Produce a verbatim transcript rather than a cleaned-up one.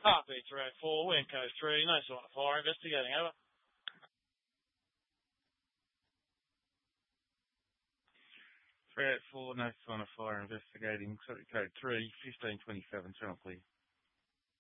Heartbeat three oh four, wind code three, no sign of fire, investigating, over. three oh four, no sign of fire, investigating, code three, fifteen twenty-seven, channel clear.